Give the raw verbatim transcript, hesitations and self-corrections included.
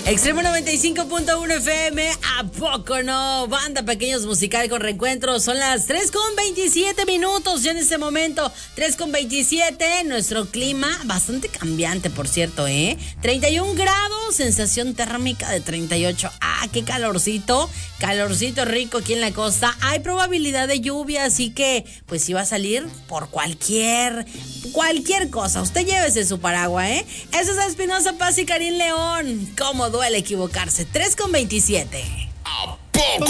Extremo noventa y cinco punto uno F M, ¿a poco no? Banda Pequeños Musical con Reencuentro. Son las tres con veintisiete minutos ya en este momento. tres con veintisiete. Nuestro clima bastante cambiante, por cierto, ¿eh? treinta y un grados, sensación térmica de treinta y ocho. Ah, qué calorcito. Calorcito rico aquí en la costa. Hay probabilidad de lluvia, así que, pues, si va a salir por cualquier, cualquier cosa, usted llévese su paraguas, ¿eh? Eso es Espinosa Paz y Karim León. ¿Cómo duele equivocarse? tres con veintisiete.